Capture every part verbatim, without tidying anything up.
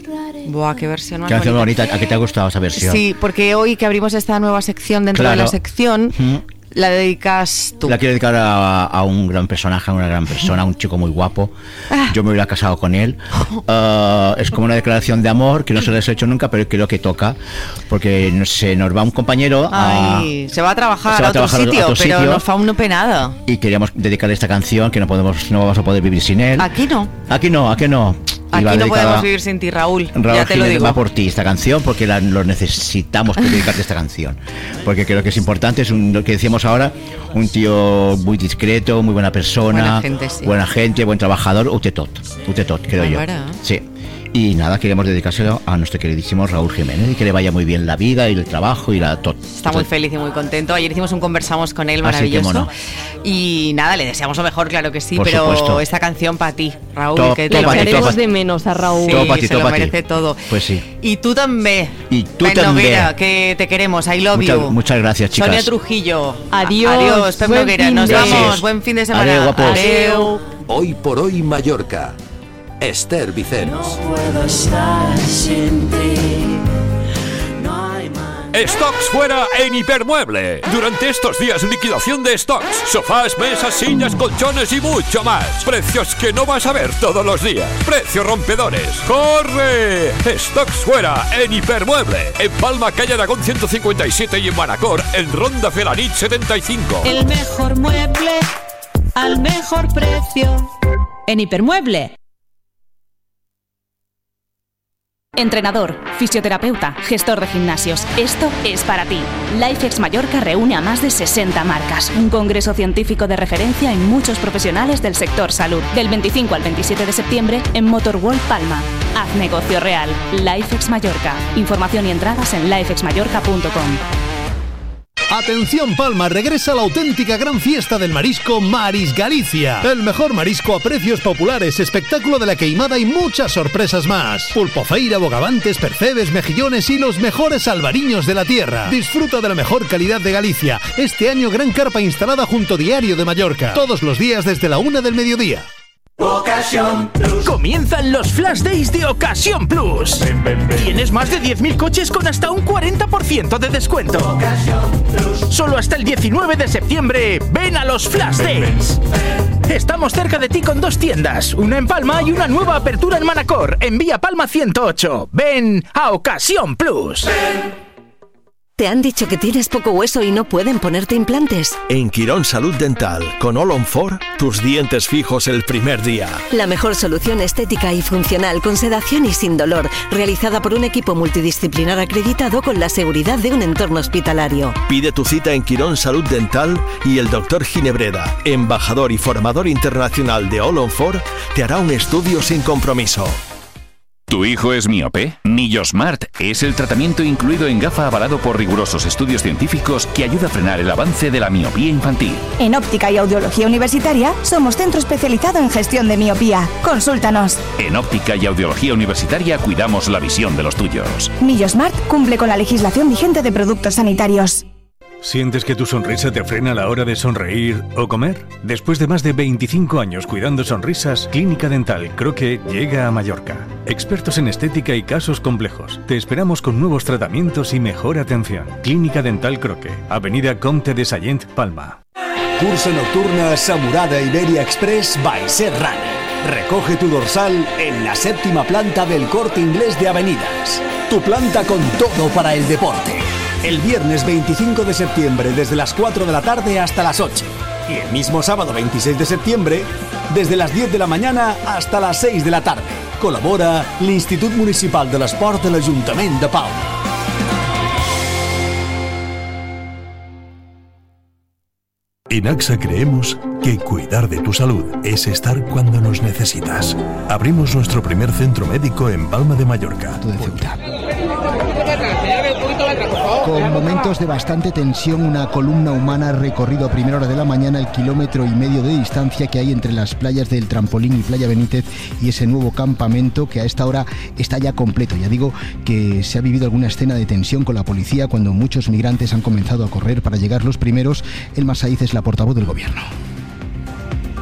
Buah, qué versión más Qué canción bonita. bonita. ¿A qué te ha gustado esa versión? Sí, porque hoy que abrimos esta nueva sección dentro Claro. de la sección, ¿Mm? la dedicas tú. La quiero dedicar a, a un gran personaje, a una gran persona, a un chico muy guapo. Ah. Yo me hubiera casado con él. Uh, es como una declaración de amor que no se les he hecho nunca, pero creo que toca. Porque no sé, nos va un compañero a, Ay, se va a trabajar se va a otro trabajar sitio, a otro pero sitio. no fa no penada. Y queríamos dedicarle esta canción que no podemos, no vamos a poder vivir sin él. Aquí no. Aquí no, aquí no. Y va Aquí no dedicada- podemos vivir sin ti, Raúl. Raúl ya te lo Jiménez, digo. va por ti esta canción porque la, lo necesitamos que dedicarte esta canción, porque creo que es importante. Es un, lo que decíamos ahora, un tío muy discreto, muy buena persona, Buena gente, sí. buena gente, buen trabajador, utetot, utetot, creo Ah, yo. ¿verdad? Sí. Y nada, queremos dedicárselo a nuestro queridísimo Raúl Jiménez y que le vaya muy bien la vida y el trabajo y la tot. Está muy feliz y muy contento. Ayer hicimos un conversamos con él Así que maravilloso. mono. Y nada, le deseamos lo mejor, claro que sí, Por pero supuesto. esta canción para ti, Raúl, Todo- que todo te lo pa' ti, todo mereces. pa' ti. de menos a Raúl. Sí, Todo pa' ti, se todo lo pa' ti. merece todo. Pues sí. Y tú también. Y tú Ben también. Noguera, que te queremos. I love Muchas- you. muchas gracias, chicas. Sonia Trujillo. Adiós. Adiós, Pep Buen Noguera. fin Nos de- vamos. Gracias. Buen fin de semana. Adeu, guapos. Adeu. Hoy por hoy Mallorca. Esther Vicens. puedo estar sin ti. No hay más. Stocks fuera en Hipermueble. Durante estos días, liquidación de stocks. Sofás, mesas, sillas, colchones y mucho más. Precios que no vas a ver todos los días. Precios rompedores. ¡Corre! Stocks fuera en Hipermueble. En Palma, calle Aragón ciento cincuenta y siete y en Manacor, en Ronda Felanit setenta y cinco. El mejor mueble al mejor precio. En Hipermueble. Entrenador, fisioterapeuta, gestor de gimnasios. Esto es para ti. LifeX Mallorca reúne a más de sesenta marcas. Un congreso científico de referencia en muchos profesionales del sector salud. Del veinticinco al veintisiete de septiembre en Motorworld Palma. Haz negocio real. LifeX Mallorca. Información y entradas en lifex mallorca punto com. Atención Palma, regresa la auténtica gran fiesta del marisco Maris Galicia. El mejor marisco a precios populares, espectáculo de la queimada y muchas sorpresas más. Pulpofeira, bogavantes, percebes, mejillones y los mejores albariños de la tierra. Disfruta de la mejor calidad de Galicia. Este año gran carpa instalada junto a Diario de Mallorca. Todos los días desde la una del mediodía. Ocasión Plus. Comienzan los Flash Days de Ocasión Plus. Ven, ven, ven. Tienes más de diez mil coches con hasta un cuarenta por ciento de descuento. Ocasión Plus. Solo hasta el diecinueve de septiembre. Ven a los Flash Days. Ven, ven. Estamos cerca de ti con dos tiendas, una en Palma y una nueva apertura en Manacor, en Vía Palma ciento ocho. Ven a Ocasión Plus. Ven. ¿Te han dicho que tienes poco hueso y no pueden ponerte implantes? En Quirón Salud Dental, con All on Four, tus dientes fijos el primer día. La mejor solución estética y funcional con sedación y sin dolor, realizada por un equipo multidisciplinar acreditado con la seguridad de un entorno hospitalario. Pide tu cita en Quirón Salud Dental y el doctor Ginebreda, embajador y formador internacional de All on Four, te hará un estudio sin compromiso. ¿Tu hijo es miope? Millosmart es el tratamiento incluido en gafa avalado por rigurosos estudios científicos que ayuda a frenar el avance de la miopía infantil. En Óptica y Audiología Universitaria somos centro especializado en gestión de miopía. Consúltanos. En Óptica y Audiología Universitaria cuidamos la visión de los tuyos. Millosmart cumple con la legislación vigente de productos sanitarios. ¿Sientes que tu sonrisa te frena a la hora de sonreír o comer? Después de más de veinticinco años cuidando sonrisas, Clínica Dental Croque llega a Mallorca. Expertos en estética y casos complejos. Te esperamos con nuevos tratamientos y mejor atención. Clínica Dental Croque, Avenida Comte de Sallent, Palma. Cursa nocturna Samurada Iberia Express by Serrano. Recoge tu dorsal en la séptima planta del Corte Inglés de Avenidas. Tu planta con todo para el deporte. El viernes veinticinco de septiembre desde las cuatro de la tarde hasta las ocho. Y el mismo sábado veintiséis de septiembre desde las diez de la mañana hasta las seis de la tarde. Colabora l'Institut Municipal de l'Esport de l'Ajuntament de Palma. En AXA creemos que cuidar de tu salud es estar cuando nos necesitas. Abrimos nuestro primer centro médico en Palma de Mallorca. Con momentos de bastante tensión, una columna humana ha recorrido a primera hora de la mañana el kilómetro y medio de distancia que hay entre las playas del Trampolín y Playa Benítez y ese nuevo campamento que a esta hora está ya completo. Ya digo que se ha vivido alguna escena de tensión con la policía cuando muchos migrantes han comenzado a correr para llegar los primeros. Elma Saiz es la portavoz del gobierno.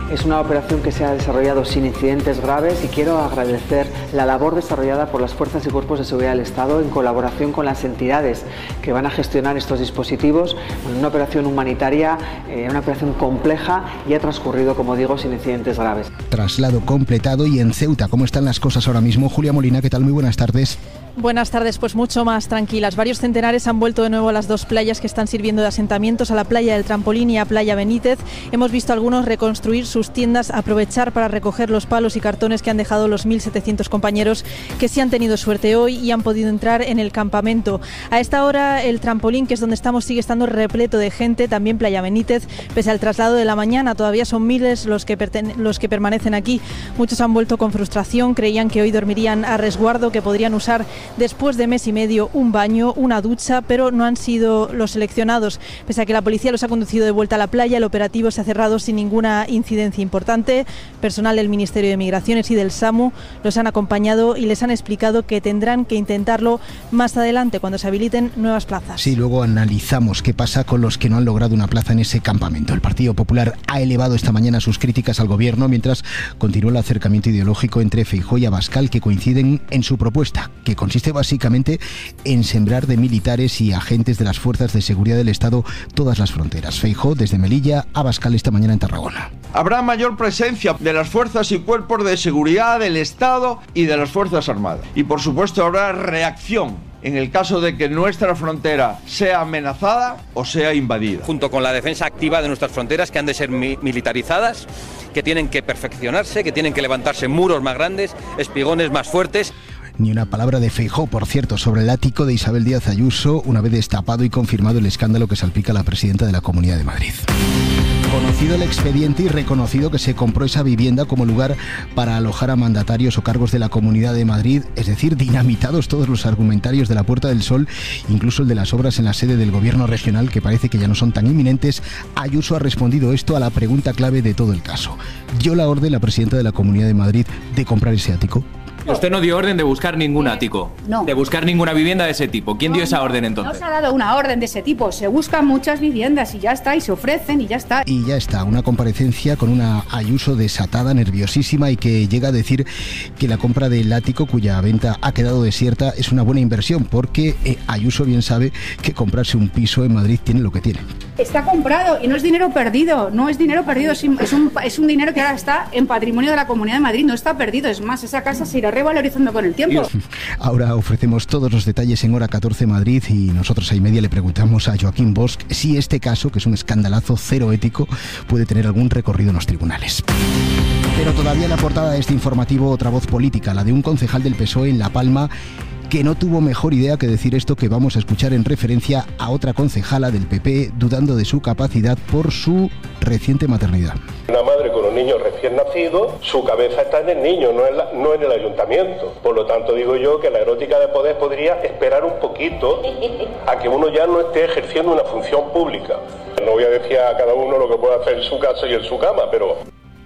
Es una operación que se ha desarrollado sin incidentes graves y quiero agradecer la labor desarrollada por las fuerzas y cuerpos de seguridad del Estado en colaboración con las entidades que van a gestionar estos dispositivos. Una operación humanitaria, eh, una operación compleja y ha transcurrido, como digo, sin incidentes graves. Traslado completado. Y en Ceuta, ¿cómo están las cosas ahora mismo? Julia Molina, ¿qué tal? Muy buenas tardes. Buenas tardes, pues mucho más tranquilas. Varios centenares han vuelto de nuevo a las dos playas que están sirviendo de asentamientos, a la playa del Trampolín y a Playa Benítez. Hemos visto a algunos reconstruir sus tiendas, aprovechar para recoger los palos y cartones que han dejado los mil setecientos compañeros que sí han tenido suerte hoy y han podido entrar en el campamento. A esta hora el Trampolín, que es donde estamos, sigue estando repleto de gente, también Playa Benítez, pese al traslado de la mañana. Todavía son miles los que, perten- los que permanecen aquí. Muchos han vuelto con frustración, creían que hoy dormirían a resguardo, que podrían usar después de mes y medio un baño, una ducha, pero no han sido los seleccionados. Pese a que la policía los ha conducido de vuelta a la playa, el operativo se ha cerrado sin ninguna incidencia importante. Personal del Ministerio de Migraciones y del SAMU los han acompañado y les han explicado que tendrán que intentarlo más adelante cuando se habiliten nuevas plazas. Sí, luego analizamos qué pasa con los que no han logrado una plaza en ese campamento. El Partido Popular ha elevado esta mañana sus críticas al gobierno mientras continúa el acercamiento ideológico entre Feijóo y Abascal, que coinciden en su propuesta, que consiste básicamente en sembrar de militares y agentes de las fuerzas de seguridad del Estado todas las fronteras. Feijóo desde Melilla, Abascal esta mañana en Tarragona. Habrá mayor presencia de las fuerzas y cuerpos de seguridad del Estado y de las Fuerzas Armadas. Y por supuesto habrá reacción en el caso de que nuestra frontera sea amenazada o sea invadida. Junto con la defensa activa de nuestras fronteras, que han de ser mi- militarizadas, que tienen que perfeccionarse, que tienen que levantarse muros más grandes, espigones más fuertes. Ni una palabra de Feijóo, por cierto, sobre el ático de Isabel Díaz Ayuso, una vez destapado y confirmado el escándalo que salpica a la presidenta de la Comunidad de Madrid. Conocido el expediente y reconocido que se compró esa vivienda como lugar para alojar a mandatarios o cargos de la Comunidad de Madrid, es decir, dinamitados todos los argumentarios de la Puerta del Sol, incluso el de las obras en la sede del gobierno regional, que parece que ya no son tan inminentes. Ayuso ha respondido esto a la pregunta clave de todo el caso. ¿Dio la orden la presidenta de la Comunidad de Madrid de comprar ese ático? Usted no dio orden de buscar ningún ático, no. de buscar ninguna vivienda de ese tipo. ¿Quién dio esa orden entonces? No se ha dado una orden de ese tipo, se buscan muchas viviendas y ya está, y se ofrecen y ya está. Y ya está, una comparecencia con una Ayuso desatada, nerviosísima y que llega a decir que la compra del ático, cuya venta ha quedado desierta, es una buena inversión porque eh, Ayuso bien sabe que comprarse un piso en Madrid tiene lo que tiene. Está comprado y no es dinero perdido, no es dinero perdido, es un, es un, es un dinero que ahora está en patrimonio de la Comunidad de Madrid, no está perdido, es más, esa casa se irá revalorizando con el tiempo. Ahora ofrecemos todos los detalles en Hora catorce Madrid y nosotros a y media le preguntamos a Joaquín Bosch si este caso, que es un escandalazo cero ético, puede tener algún recorrido en los tribunales. Pero todavía en la portada de este informativo otra voz política, la de un concejal del P S O E en La Palma, que no tuvo mejor idea que decir esto que vamos a escuchar en referencia a otra concejala del P P dudando de su capacidad por su reciente maternidad. Una madre con un niño recién nacido, su cabeza está en el niño, no en, la, no en el ayuntamiento. Por lo tanto, digo yo que la erótica de poder podría esperar un poquito a que uno ya no esté ejerciendo una función pública. No voy a decir a cada uno lo que puede hacer en su casa y en su cama, pero...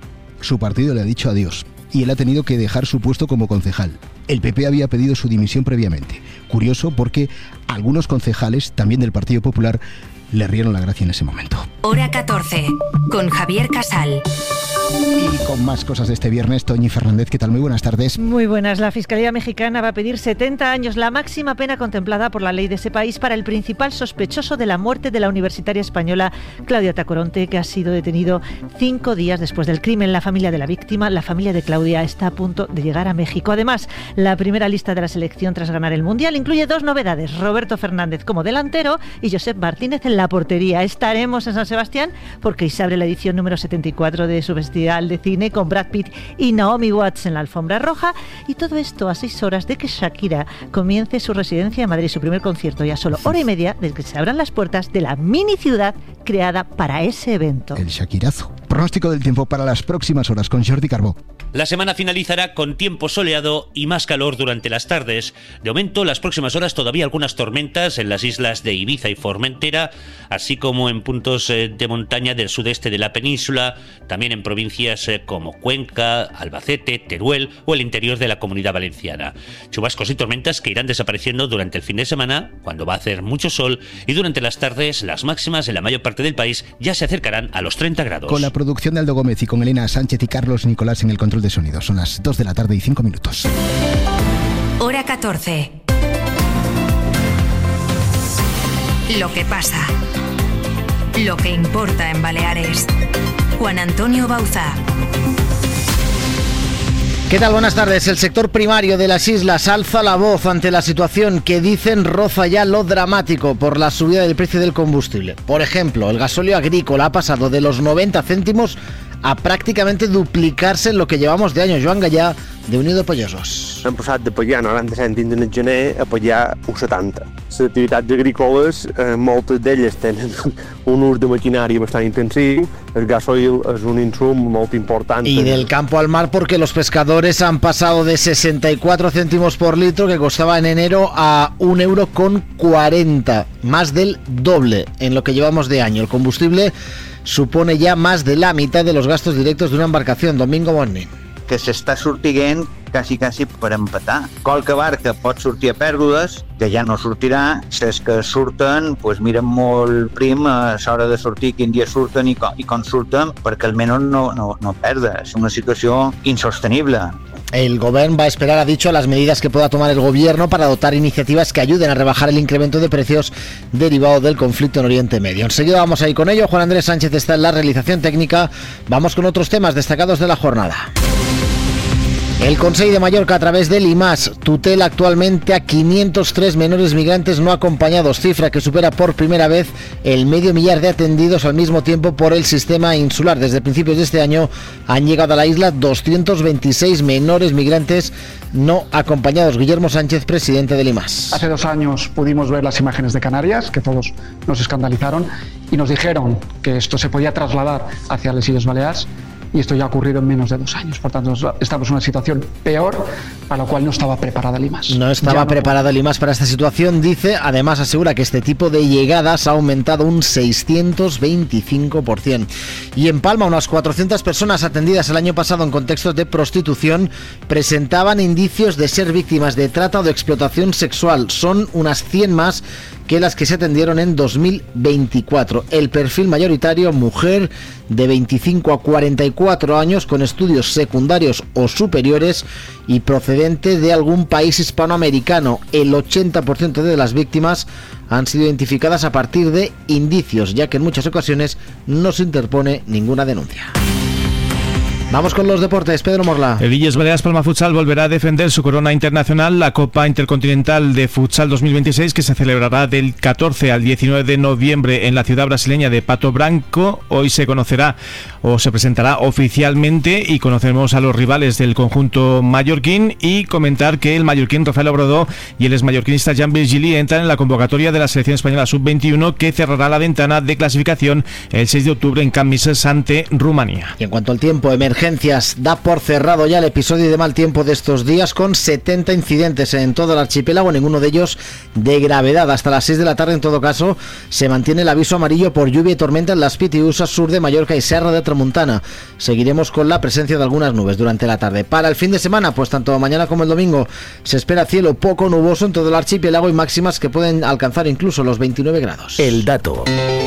Su partido le ha dicho adiós y él ha tenido que dejar su puesto como concejal. El P P había pedido su dimisión previamente. Curioso porque algunos concejales, también del Partido Popular, le rieron la gracia en ese momento. Hora catorce, con Javier Casal. Y con más cosas de este viernes, Toñi Fernández, ¿qué tal? Muy buenas tardes. Muy buenas. La Fiscalía Mexicana va a pedir setenta años, la máxima pena contemplada por la ley de ese país para el principal sospechoso de la muerte de la universitaria española Claudia Tacoronte, que ha sido detenido cinco días después del crimen. La familia de la víctima, la familia de Claudia, está a punto de llegar a México. Además, la primera lista de la selección tras ganar el Mundial incluye dos novedades: Roberto Fernández como delantero y Josep Martínez en la portería. Estaremos en San Sebastián porque hoy se abre la edición número setenta y cuatro de su Festival de Cine con Brad Pitt y Naomi Watts en la alfombra roja, y todo esto a seis horas de que Shakira comience su residencia en Madrid, su primer concierto, y a solo hora y media de que se abran las puertas de la mini ciudad creada para ese evento. El Shakirazo. Pronóstico del tiempo para las próximas horas con Jordi Carbó. La semana finalizará con tiempo soleado y más calor durante las tardes. De momento, las próximas horas todavía algunas tormentas en las islas de Ibiza y Formentera, así como en puntos de montaña del sudeste de la península, también en provincias como Cuenca, Albacete, Teruel o el interior de la Comunidad Valenciana. Chubascos y tormentas que irán desapareciendo durante el fin de semana, cuando va a hacer mucho sol, y durante las tardes las máximas en la mayor parte del país ya se acercarán a los treinta grados. Con la producción de Aldo Gómez y con Elena Sánchez y Carlos Nicolás en el control de sonido. Son las dos de la tarde y cinco minutos. Hora catorce. Lo que pasa. Lo que importa en Baleares. Juan Antonio Bauzá. ¿Qué tal? Buenas tardes. El sector primario de las islas alza la voz ante la situación que dicen roza ya lo dramático por la subida del precio del combustible. Por ejemplo, el gasóleo agrícola ha pasado de los noventa céntimos a pràcticament duplicar-se en lo que llevamos de año. Joan Gallà, de Unió de Pagesos. Hem passat de pagar noranta cèntims en el gener a pagar u setanta. Les activitats agrícoles, eh, moltes d'elles tenen un ús de maquinària bastant intensiu. El gasoil es un insum molt important. Y del campo al mar, porque los pescadores han pasado de sesenta y cuatro céntimos por litro, que costaba en enero, a un euro con cuarenta, más del doble en lo que llevamos de año. El combustible supone ja més de la meitat de los gastos directos d'una embarcació. Domingo Bonnin. Que s'està sortint quasi, quasi per empatar. Qualque barca pot sortir a pèrdues, que ja no sortirà. Les que surten, pues miren molt prim a l'hora de sortir, quin dia surten i com, i com surten, perquè almenys no, no, no perda. És una situació insostenible. El Gobierno va a esperar, ha dicho, a las medidas que pueda tomar el Gobierno para adoptar iniciativas que ayuden a rebajar el incremento de precios derivado del conflicto en Oriente Medio. Enseguida vamos a ir con ello. Juan Andrés Sánchez está en la realización técnica. Vamos con otros temas destacados de la jornada. El Consell de Mallorca, a través del I M A S, tutela actualmente a quinientos tres menores migrantes no acompañados, cifra que supera por primera vez el medio millar de atendidos al mismo tiempo por el sistema insular. Desde principios de este año han llegado a la isla doscientos veintiséis menores migrantes no acompañados. Guillermo Sánchez, presidente del I M A S. Hace dos años pudimos ver las imágenes de Canarias, que todos nos escandalizaron, y nos dijeron que esto se podía trasladar hacia las Islas Baleares. Y esto ya ha ocurrido en menos de dos años. Por tanto, estamos en una situación peor, para la cual no estaba preparada el I M A S. No estaba no... preparada el I M A S para esta situación, dice. Además, asegura que este tipo de llegadas ha aumentado un seiscientos veinticinco por ciento. Y en Palma, unas cuatrocientas personas atendidas el año pasado en contextos de prostitución presentaban indicios de ser víctimas de trata o de explotación sexual. Son unas cien más que las que se atendieron en dos mil veinticuatro. El perfil mayoritario, mujer de veinticinco a cuarenta y cuatro años, con estudios secundarios o superiores y procedente de algún país hispanoamericano. El ochenta por ciento de las víctimas han sido identificadas a partir de indicios, ya que en muchas ocasiones no se interpone ninguna denuncia. Vamos con los deportes, Pedro Morla. El Illes Baleares Palma Futsal volverá a defender su corona internacional, la Copa Intercontinental de Futsal dos mil veintiséis, que se celebrará del catorce al diecinueve de noviembre en la ciudad brasileña de Pato Branco. Hoy se conocerá o se presentará oficialmente y conoceremos a los rivales del conjunto mallorquín, y comentar que el mallorquín Rafael Obrador y el exmallorquinista Jan Virgili entran en la convocatoria de la selección española sub veintiuno, que cerrará la ventana de clasificación el seis de octubre en Cambises ante Rumanía. Y en cuanto al tiempo, emergencias, da por cerrado ya el episodio de mal tiempo de estos días, con setenta incidentes en todo el archipiélago, ninguno de ellos de gravedad. Hasta las seis de la tarde, en todo caso, se mantiene el aviso amarillo por lluvia y tormenta en las Pitiusas, sur de Mallorca y Serra de Tramuntana. Seguiremos con la presencia de algunas nubes durante la tarde. Para el fin de semana, pues tanto mañana como el domingo, se espera cielo poco nuboso en todo el archipiélago y máximas que pueden alcanzar incluso los veintinueve grados. El dato.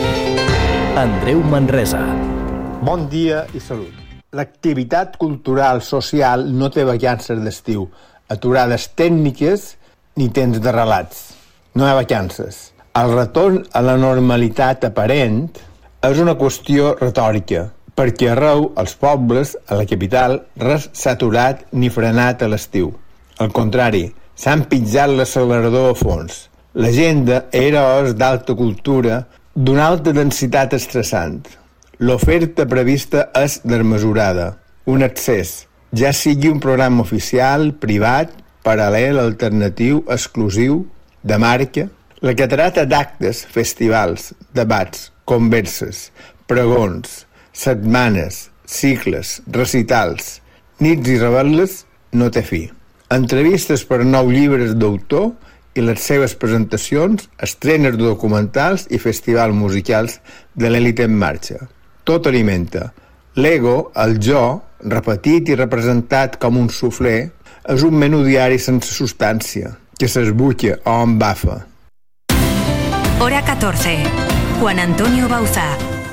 Andreu Manresa. Bon dia i salut. L'activitat cultural social no té vacances d'estiu, aturades tècniques ni temps de relats. No hi ha vacances. El retorn a la normalitat aparent és una qüestió retòrica, perquè arreu, als pobles, a la capital, res s'ha aturat ni frenat a l'estiu. Al contrari, s'han pitjat l'accelerador a fons. L'agenda era o és d'alta cultura, d'una alta densitat estressant. L'oferta prevista és desmesurada, un excés, ja sigui un programa oficial, privat, paral·lel, alternatiu, exclusiu, de marca. La catarata d'actes, festivals, debats, converses, pregons, setmanes, cicles, recitals, Nits i revetles no té fi. Entrevistes per nou llibres d'autor i les seves presentacions, estrenes de documentals i festivals musicals de l'élite en marxa. Tot alimenta. L'ego, el jo, repetit i representat com un suflé, és un menú diari sense substància, que s'esbutlla o embafa. Hora catorce. Juan Antonio Bauzá.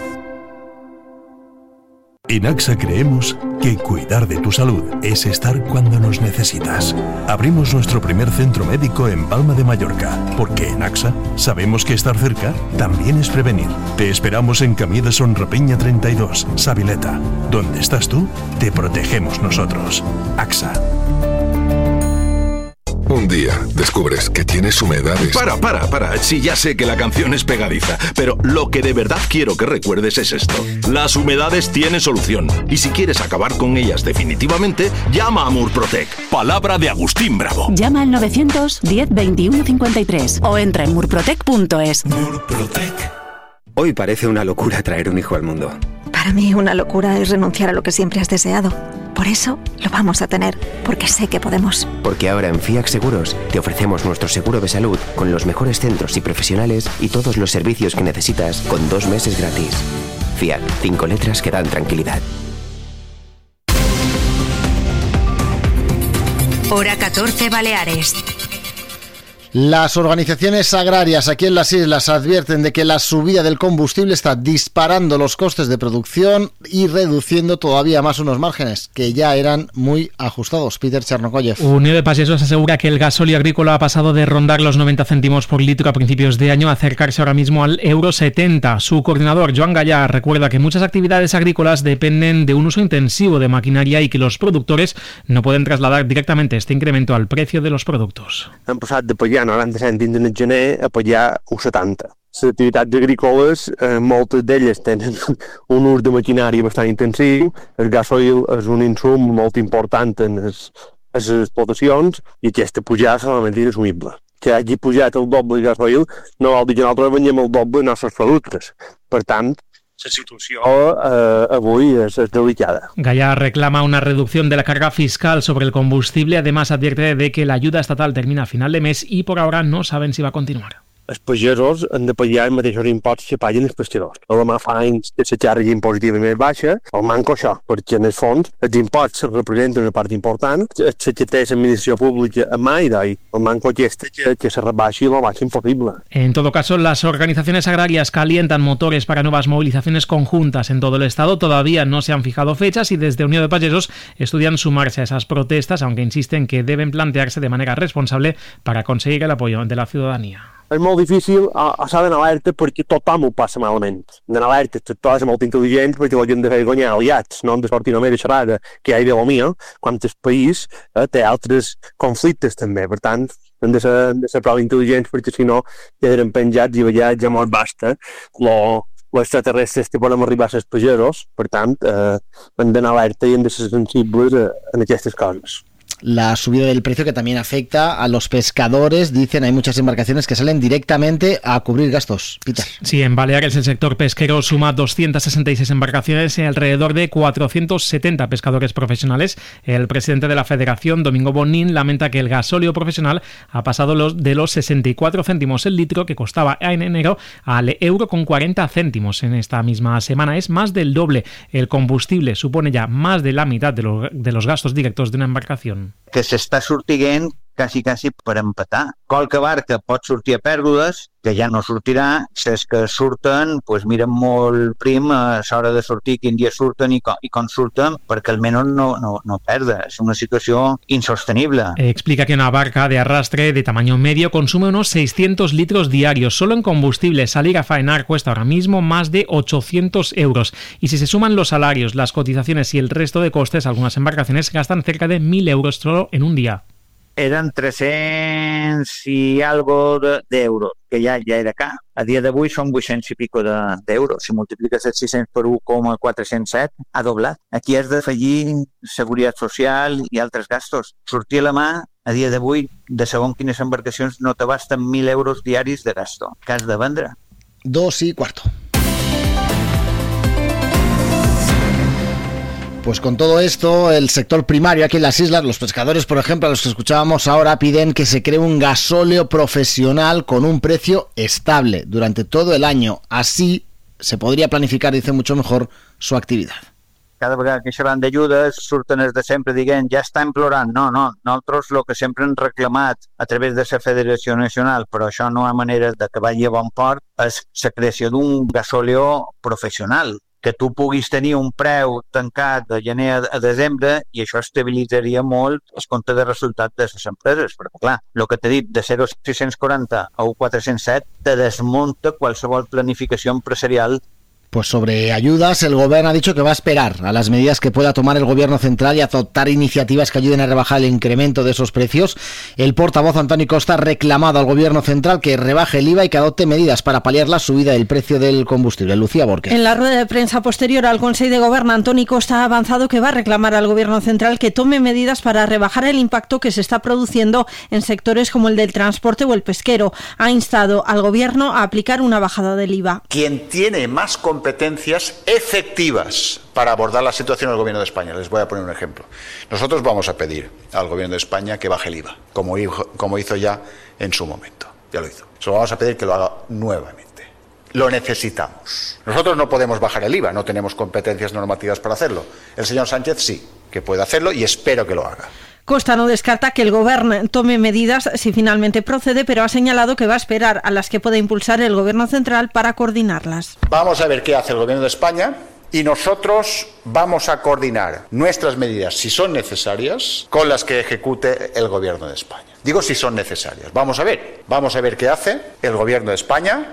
En AXA creemos que cuidar de tu salud es estar cuando nos necesitas. Abrimos nuestro primer centro médico en Palma de Mallorca, porque en AXA sabemos que estar cerca también es prevenir. Te esperamos en Camí de Son Rapeña treinta y dos, Sabileta. Donde estás tú, te protegemos nosotros. AXA. Un día descubres que tienes humedades. Para, para, para. Sí, ya sé que la canción es pegadiza, pero lo que de verdad quiero que recuerdes es esto. Las humedades tienen solución. Y si quieres acabar con ellas definitivamente, llama a Murprotec. Palabra de Agustín Bravo. Llama al novecientos diez veintiuno cincuenta y tres o entra en murprotec punto es. Murprotec. Hoy parece una locura traer un hijo al mundo. Para mí una locura es renunciar a lo que siempre has deseado. Por eso lo vamos a tener, porque sé que podemos. Porque ahora en FIAC Seguros te ofrecemos nuestro seguro de salud con los mejores centros y profesionales y todos los servicios que necesitas con dos meses gratis. FIAC, cinco letras que dan tranquilidad. Hora catorce Baleares. Las organizaciones agrarias aquí en las islas advierten de que la subida del combustible está disparando los costes de producción y reduciendo todavía más unos márgenes que ya eran muy ajustados. Peter Chernokoyev. Unió de Pagesos asegura que el gasóleo agrícola ha pasado de rondar los noventa céntimos por litro a principios de año a acercarse ahora mismo al euro setenta. Su coordinador, Joan Gallà, recuerda que muchas actividades agrícolas dependen de un uso intensivo de maquinaria y que los productores no pueden trasladar directamente este incremento al precio de los productos. Han passat de pagar noranta cèntims en el gener a pagar un setanta. Les activitats agrícoles, eh, moltes d'elles tenen un ús de maquinària bastant intensiu. El gasoil és un insum molt important en les, en les explotacions i aquesta pujada solament és assumible. Que hagi pujat el doble de gasoil no vol dir que nosaltres veiem el doble de nostres productes. Per tant, la situació eh, avui es, es delicada. Gallà reclama una reducción de la carga fiscal sobre el combustible. Además, advierte de que la ayuda estatal termina a final de mes y por ahora no saben si va a continuar. Els pagesos han de pagar els mateixos imposts que paguen els pescadors. A la mà fa anys que la càrrega impositiva més baixa, el manco això, perquè en el fons els imposts representen una part important, la que té l'administració pública a mà i d'ahí, el manco aquesta que, que se rebaixi lo màxim possible. En todo caso, las organizaciones agrarias calientan motores para nuevas movilizaciones conjuntas en todo el estado. Todavía no se han fijado fechas y desde Unió de Pagesos estudian sumarse a esas protestas, aunque insisten que deben plantearse de manera responsable para conseguir el apoyo de la ciudadanía. És molt difícil estar en alerta perquè tothom ho passa malament. En alerta, tot és molt intel·ligent perquè la gent de fer guanyar aliats, no hem de sortir només a xerrar que hi ha de la mia, quan el país eh, té altres conflictes també. Per tant, hem de ser, hem de ser prou intel·ligents perquè si no quedarem penjats i ja, ja molt basta lo, los extraterrestres que poden arribar a ser pagesos. Per tant, eh, hem d'anar alerta i hem de ser sensibles a, a aquestes coses. La subida del precio que también afecta a los pescadores. Dicen, hay muchas embarcaciones que salen directamente a cubrir gastos. Peter. Sí, en Baleares el sector pesquero suma doscientas sesenta y seis embarcaciones y alrededor de cuatrocientos setenta pescadores profesionales. El presidente de la Federación, Domingo Bonín, lamenta que el gasóleo profesional ha pasado los de los sesenta y cuatro céntimos el litro que costaba en enero al euro con cuarenta céntimos en esta misma semana. Es más del doble. El combustible supone ya más de la mitad de los, de los gastos directos de una embarcación. Que s'està sortint quasi, quasi per empatar. Qualque barca pot sortir a pèrdues, que ja no sortirà. Les que surten, pues miren molt prim a l'hora de sortir, quin dia surten i com, i com surten, perquè almenys no, no, no perda. És una situació insostenible. Explica que una barca de arrastre de tamaño medio consume unos seiscientos litros diarios. Solo en combustible salir a faenar cuesta ahora mismo más de ochocientos euros. Y si se suman los salarios, las cotizaciones y el resto de costes, algunas embarcaciones gastan cerca de mil euros solo en un día. Eren tres-cents i algo d'euros, que ja, ja era car. A dia d'avui són vuit-cents i pico d'euros. Si multipliques els sis-cents per un coma quatre-cents set, ha doblat. Aquí has d'afegir seguretat social i altres gastos. Sortir a la mà, a dia d'avui, de segons quines embarcacions, no t'abasten mil euros diaris de gasto, que has de vendre. Dos y cuarto. Pues con todo esto, el sector primario aquí en las islas, los pescadores, por ejemplo, a los que escuchábamos ahora, piden que se cree un gasóleo profesional con un precio estable durante todo el año. Así se podria planificar, dice, mucho mejor su actividad. Cada vegada que xerran d'ajudes surten els de sempre dient ja estan plorant. No, no, nosaltres el que sempre hem reclamat a través de la Federació Nacional, però això no hi ha manera de que vagi a bon port, és la creació d'un gasòleo professional, que tu puguis tenir un preu tancat de gener a desembre i això estabilitzaria molt el compte de resultat de les empreses, perquè clar, el que t'he dit de zero coma sis quaranta a un coma quatre-cents set te desmunta qualsevol planificació empresarial. Pues sobre ayudas, el gobierno ha dicho que va a esperar a las medidas que pueda tomar el gobierno central y adoptar iniciativas que ayuden a rebajar el incremento de esos precios. El portavoz Antoni Costa ha reclamado al gobierno central que rebaje el I V A y que adopte medidas para paliar la subida del precio del combustible. Lucía Borges. En la rueda de prensa posterior al Consejo de Gobierno, Antoni Costa ha avanzado que va a reclamar al gobierno central que tome medidas para rebajar el impacto que se está produciendo en sectores como el del transporte o el pesquero. Ha instado al gobierno a aplicar una bajada del I V A. Quien tiene más competencias efectivas para abordar la situación del Gobierno de España. Les voy a poner un ejemplo. Nosotros vamos a pedir al Gobierno de España que baje el I V A, como hizo, como hizo ya en su momento. Ya lo hizo. Solo vamos a pedir que lo haga nuevamente. Lo necesitamos. Nosotros no podemos bajar el I V A, no tenemos competencias normativas para hacerlo. El señor Sánchez sí, que puede hacerlo y espero que lo haga. Costa no descarta que el Gobierno tome medidas si finalmente procede, pero ha señalado que va a esperar a las que pueda impulsar el Gobierno central para coordinarlas. Vamos a ver qué hace el Gobierno de España y nosotros vamos a coordinar nuestras medidas, si son necesarias, con las que ejecute el Gobierno de España. Digo si son necesarias. Vamos a ver. Vamos a ver qué hace el Gobierno de España.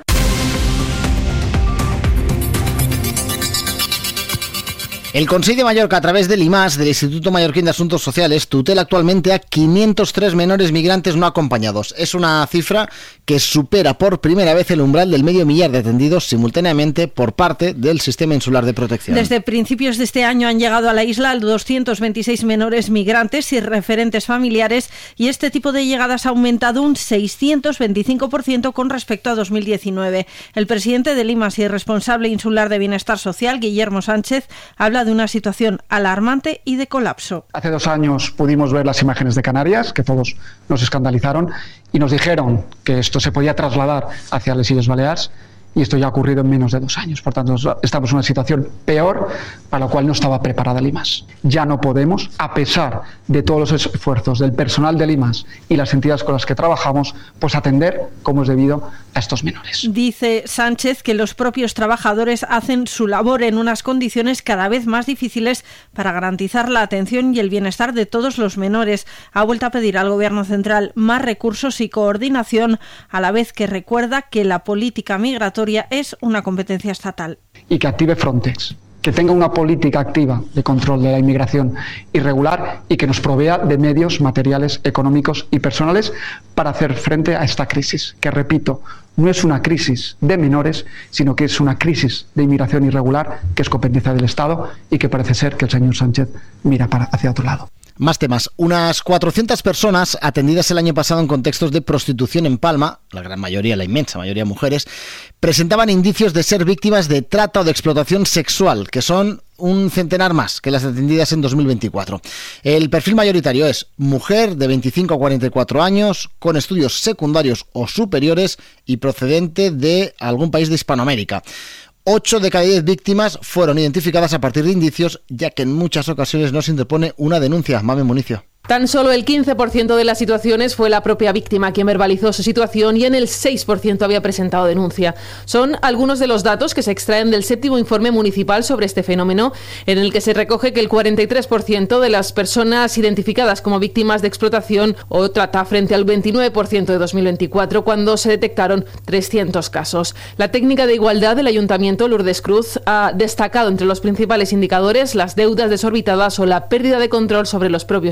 El Consell de Mallorca, a través del I M A S, del Instituto Mallorquín de Asuntos Sociales, tutela actualmente a quinientos tres menores migrantes no acompañados. Es una cifra que supera por primera vez el umbral del medio millar de atendidos simultáneamente por parte del Sistema Insular de Protección. Desde principios de este año han llegado a la isla doscientos veintiséis menores migrantes y referentes familiares, y este tipo de llegadas ha aumentado un seiscientos veinticinco por ciento con respecto a dos mil diecinueve. El presidente del I M A S y responsable insular de Bienestar Social, Guillermo Sánchez, habla de una situación alarmante y de colapso. Hace dos años pudimos ver las imágenes de Canarias, que todos nos escandalizaron, y nos dijeron que esto se podía trasladar hacia las Illes Balears, y esto ya ha ocurrido en menos de dos años. Por tanto, estamos en una situación peor para la cual no estaba preparada el I M A S. Ya no podemos, a pesar de todos los esfuerzos del personal del I M A S y las entidades con las que trabajamos, pues atender como es debido a estos menores. Dice Sánchez que los propios trabajadores hacen su labor en unas condiciones cada vez más difíciles para garantizar la atención y el bienestar de todos los menores. Ha vuelto a pedir al Gobierno central más recursos y coordinación, a la vez que recuerda que la política migratoria es una competencia estatal. Y que active Frontex, que tenga una política activa de control de la inmigración irregular y que nos provea de medios materiales, económicos y personales para hacer frente a esta crisis, que, repito, no es una crisis de menores, sino que es una crisis de inmigración irregular que es competencia del Estado y que parece ser que el señor Sánchez mira para hacia otro lado. Más temas. Unas cuatrocientas personas atendidas el año pasado en contextos de prostitución en Palma, la gran mayoría, la inmensa mayoría mujeres, presentaban indicios de ser víctimas de trata o de explotación sexual, que son un centenar más que las atendidas en dos mil veinticuatro. El perfil mayoritario es mujer de veinticinco a cuarenta y cuatro años, con estudios secundarios o superiores y procedente de algún país de Hispanoamérica. Ocho de cada diez víctimas fueron identificadas a partir de indicios, ya que en muchas ocasiones no se interpone una denuncia. Mame Municio. Tan solo el quince por ciento de las situaciones fue la propia víctima quien verbalizó su situación y en el seis por ciento había presentado denuncia. Son algunos de los datos que se extraen del séptimo informe municipal sobre este fenómeno, en el que se recoge que el cuarenta y tres por ciento de las personas identificadas como víctimas de explotación o trata frente al veintinueve por ciento de dos mil veinticuatro, cuando se detectaron trescientos casos. La técnica de igualdad del Ayuntamiento, Lourdes Cruz, ha destacado entre los principales indicadores las deudas desorbitadas o la pérdida de control sobre los propios ingresos.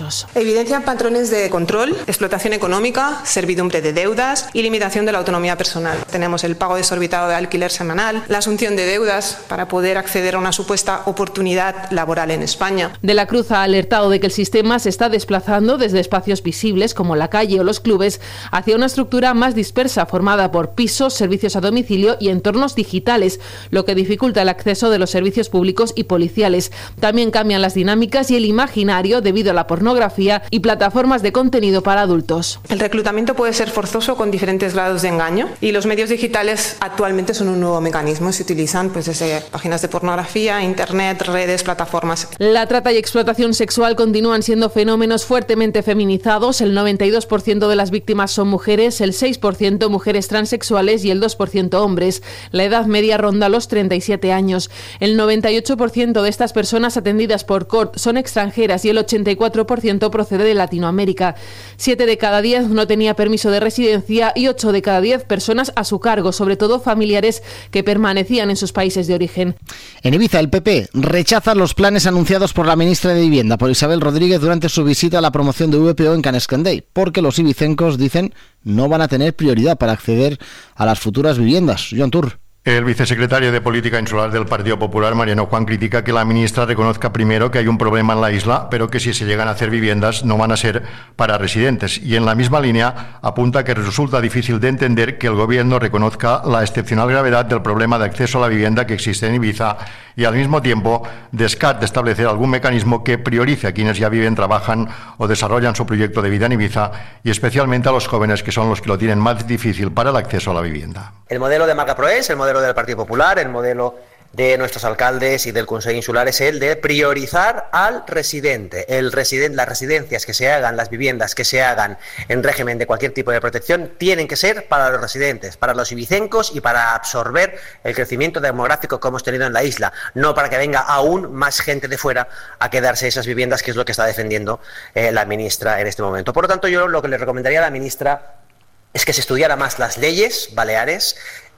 pisos. Evidencian patrones de control, explotación económica, servidumbre de deudas y limitación de la autonomía personal. Tenemos el pago desorbitado de alquiler semanal, la asunción de deudas para poder acceder a una supuesta oportunidad laboral en España. De la Cruz ha alertado de que el sistema se está desplazando desde espacios visibles como la calle o los clubes hacia una estructura más dispersa formada por pisos, servicios a domicilio y entornos digitales, lo que dificulta el acceso de los servicios públicos y policiales. También cambian las dinámicas y el imaginario debido a la pornografía y plataformas de contenido para adultos. El reclutamiento puede ser forzoso con diferentes grados de engaño y los medios digitales actualmente son un nuevo mecanismo. Se utilizan pues, desde páginas de pornografía, internet, redes, plataformas. La trata y explotación sexual continúan siendo fenómenos fuertemente feminizados. El noventa y dos por ciento de las víctimas son mujeres, el seis por ciento mujeres transexuales y el dos por ciento hombres. La edad media ronda los treinta y siete años. El noventa y ocho por ciento de estas personas atendidas por C O R T son extranjeras y el ochenta y cuatro por ciento procede de Latinoamérica. Siete de cada diez no tenía permiso de residencia y ocho de cada diez personas a su cargo, sobre todo familiares que permanecían en sus países de origen. En Ibiza, el P P rechaza los planes anunciados por la ministra de Vivienda, por Isabel Rodríguez, durante su visita a la promoción de V P O en Can Escandell, porque los ibicencos, dicen, no van a tener prioridad para acceder a las futuras viviendas. Joan Tur. El vicesecretario de Política Insular del Partido Popular, Mariano Juan, critica que la ministra reconozca primero que hay un problema en la isla, pero que si se llegan a hacer viviendas no van a ser para residentes. Y en la misma línea apunta que resulta difícil de entender que el Gobierno reconozca la excepcional gravedad del problema de acceso a la vivienda que existe en Ibiza y al mismo tiempo descarte establecer algún mecanismo que priorice a quienes ya viven, trabajan o desarrollan su proyecto de vida en Ibiza y especialmente a los jóvenes, que son los que lo tienen más difícil para el acceso a la vivienda. El modelo de Marca Proes, el modelo del Partido Popular, el modelo de nuestros alcaldes y del Consejo Insular es el de priorizar al residente. El residen- las residencias que se hagan, las viviendas que se hagan en régimen de cualquier tipo de protección tienen que ser para los residentes, para los ibicencos y para absorber el crecimiento demográfico que hemos tenido en la isla, no para que venga aún más gente de fuera a quedarse esas viviendas, que es lo que está defendiendo eh, la ministra en este momento. Por lo tanto, yo lo que le recomendaría a la ministra es que se estudiara más las leyes baleares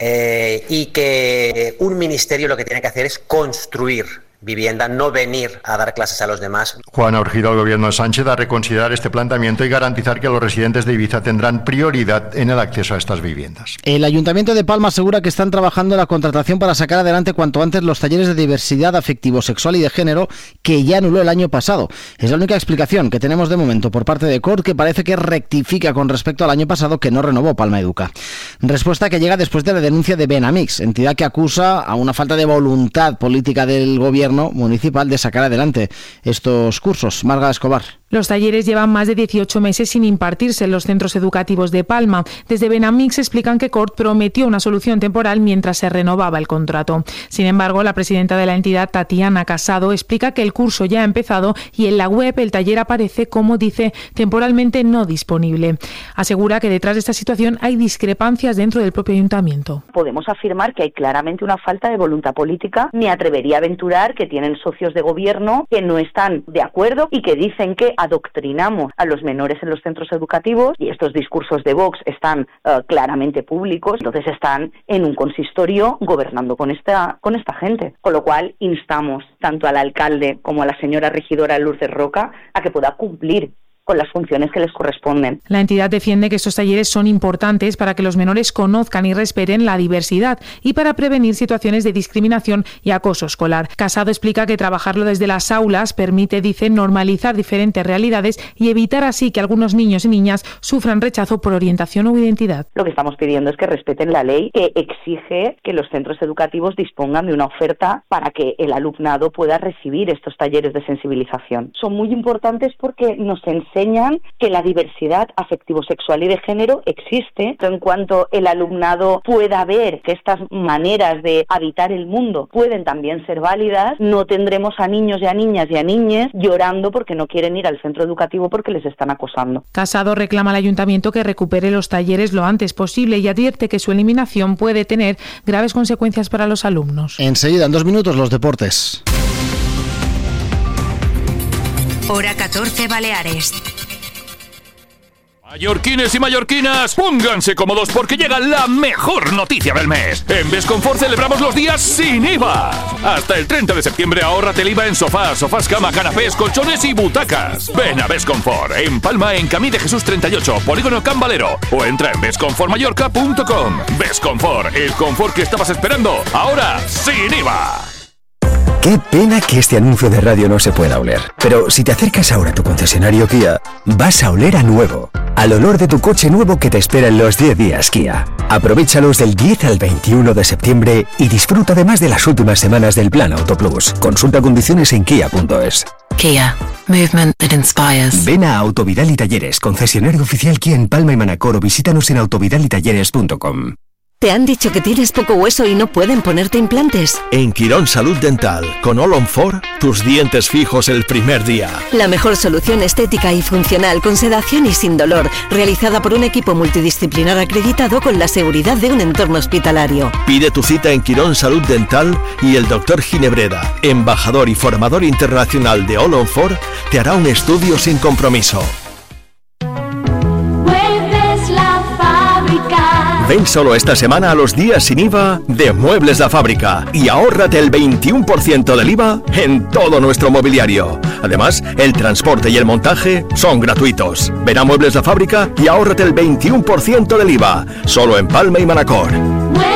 eh, y que un ministerio lo que tiene que hacer es construir vivienda, no venir a dar clases a los demás. Juan ha urgido al Gobierno de Sánchez a reconsiderar este planteamiento y garantizar que los residentes de Ibiza tendrán prioridad en el acceso a estas viviendas. El Ayuntamiento de Palma asegura que están trabajando en la contratación para sacar adelante cuanto antes los talleres de diversidad afectivo-sexual y de género que ya anuló el año pasado. Es la única explicación que tenemos de momento por parte de C O R T, que parece que rectifica con respecto al año pasado, que no renovó Palma Educa. Respuesta que llega después de la denuncia de Benamix, entidad que acusa a una falta de voluntad política del Gobierno municipal de sacar adelante estos cursos. Marga Escobar. Los talleres llevan más de dieciocho meses sin impartirse en los centros educativos de Palma. Desde Benamix explican que C O R T prometió una solución temporal mientras se renovaba el contrato. Sin embargo, la presidenta de la entidad, Tatiana Casado, explica que el curso ya ha empezado y en la web el taller aparece, como dice, temporalmente no disponible. Asegura que detrás de esta situación hay discrepancias dentro del propio ayuntamiento. Podemos afirmar que hay claramente una falta de voluntad política. Me atrevería a aventurar que tienen socios de gobierno que no están de acuerdo y que dicen que adoctrinamos a los menores en los centros educativos, y estos discursos de Vox están uh, claramente públicos, entonces están en un consistorio gobernando con esta, con esta gente. Con lo cual instamos tanto al alcalde como a la señora regidora Lourdes Roca a que pueda cumplir con las funciones que les corresponden. La entidad defiende que estos talleres son importantes para que los menores conozcan y respeten la diversidad y para prevenir situaciones de discriminación y acoso escolar. Casado explica que trabajarlo desde las aulas permite, dice, normalizar diferentes realidades y evitar así que algunos niños y niñas sufran rechazo por orientación o identidad. Lo que estamos pidiendo es que respeten la ley, que exige que los centros educativos dispongan de una oferta para que el alumnado pueda recibir estos talleres de sensibilización. Son muy importantes porque nos enseñan enseñan que la diversidad afectivo-sexual y de género existe. En cuanto el alumnado pueda ver que estas maneras de habitar el mundo pueden también ser válidas, no tendremos a niños y a niñas y a niñas llorando porque no quieren ir al centro educativo porque les están acosando. Casado reclama al ayuntamiento que recupere los talleres lo antes posible y advierte que su eliminación puede tener graves consecuencias para los alumnos. Enseguida, en dos minutos, los deportes. Hora catorce Baleares. Mallorquines y mallorquinas, pónganse cómodos porque llega la mejor noticia del mes. En Besconfort celebramos los días sin I V A. Hasta el treinta de septiembre ahórrate el I V A en sofás, sofás cama, canapés, colchones y butacas. Ven a Besconfort, en Palma, en Camí de Jesús treinta y ocho, Polígono Can Valero, o entra en besconfort mallorca punto com. Besconfort, el confort que estabas esperando, ahora sin I V A. Qué pena que este anuncio de radio no se pueda oler. Pero si te acercas ahora a tu concesionario Kia, vas a oler a nuevo. Al olor de tu coche nuevo que te espera en los diez días Kia. Aprovéchalos del diez al veintiuno de septiembre y disfruta además de las últimas semanas del Plan Auto Plus. Consulta condiciones en kia punto es. Kia. Movement that inspires. Ven a Autovidal y Talleres, concesionario oficial Kia en Palma y Manacor, o visítanos en autovidal y talleres punto com. ¿Te han dicho que tienes poco hueso y no pueden ponerte implantes? En Quirón Salud Dental, con All on Four, tus dientes fijos el primer día. La mejor solución estética y funcional, con sedación y sin dolor, realizada por un equipo multidisciplinar acreditado con la seguridad de un entorno hospitalario. Pide tu cita en Quirón Salud Dental y el doctor Ginebreda, embajador y formador internacional de All on Four, te hará un estudio sin compromiso. Ven solo esta semana a los días sin I V A de Muebles La Fábrica y ahórrate el veintiuno por ciento del I V A en todo nuestro mobiliario. Además, el transporte y el montaje son gratuitos. Ven a Muebles La Fábrica y ahórrate el veintiuno por ciento del I V A, solo en Palma y Manacor.